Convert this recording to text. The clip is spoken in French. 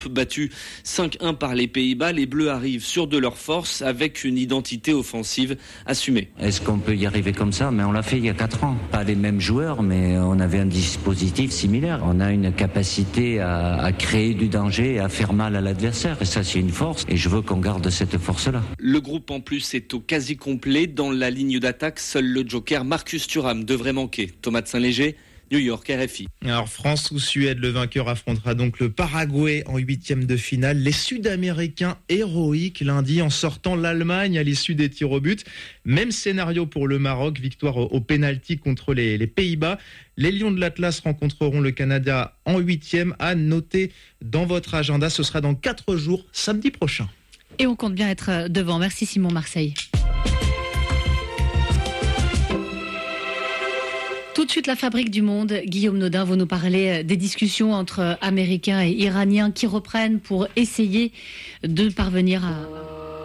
Battus 5-1 par les Pays-Bas, les Bleus arrivent sûrs de leur force avec une identité offensive assumée. Est-ce qu'on peut y arriver comme ça ? Mais on l'a fait il y a 4 ans. Pas les mêmes joueurs, mais on avait un dispositif similaire. On a une capacité à créer du danger et à faire mal à l'adversaire. Et ça, c'est une force. Et je veux qu'on garde cette force-là. Le groupe en plus est au quasi complet. Dans la ligne d'attaque, seul le joker Marcus Thuram devrait manquer. Thomas de Saint-Léger, New York, RFI. Alors France ou Suède, le vainqueur affrontera donc le Paraguay en 8e de finale. Les Sud-Américains héroïques lundi en sortant l'Allemagne à l'issue des tirs au but. Même scénario pour le Maroc, victoire au pénalty contre les Pays-Bas. Les Lions de l'Atlas rencontreront le Canada en 8e. À noter dans votre agenda, ce sera dans 4 jours, samedi prochain. Et on compte bien être devant. Merci Simon Marseille. Tout de suite, la fabrique du monde. Guillaume Nodin, vous nous parlez des discussions entre Américains et Iraniens qui reprennent pour essayer de parvenir